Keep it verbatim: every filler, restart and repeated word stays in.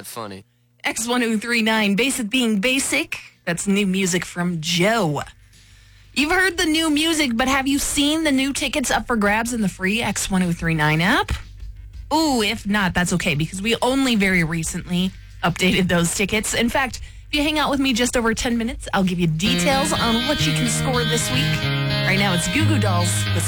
that funny. X ten thirty-nine, Basic Being Basic. That's new music from Joe. You've heard the new music, but have you seen the new tickets up for grabs in the free X ten thirty-nine app? Ooh, if not, that's okay, because we only very recently updated those tickets. In fact, if you hang out with me just over ten minutes, I'll give you details on what you can score this week. Right now, it's Goo Goo Dolls with